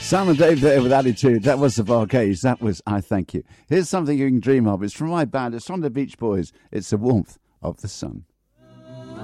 Sam and Dave there with Attitude. That was the Vargaze. That was I Thank You. Here's something you can dream of. It's from my band. It's from the Beach Boys. It's the warmth of the sun.